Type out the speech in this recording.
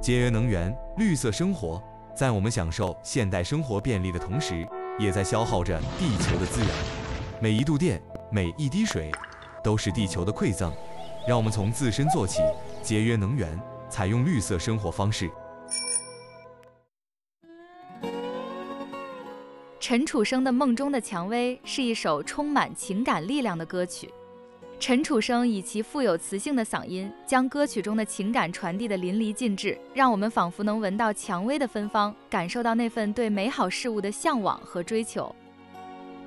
节约能源，绿色生活，在我们享受现代生活便利的同时，也在消耗着地球的资源。每一度电，每一滴水，都是地球的馈赠。让我们从自身做起，节约能源，采用绿色生活方式。 陈楚生的《梦中的蔷薇》是一首充满情感力量的歌曲。陈楚生以其富有磁性的嗓音，将歌曲中的情感传递得淋漓尽致，让我们仿佛能闻到蔷薇的芬芳，感受到那份对美好事物的向往和追求。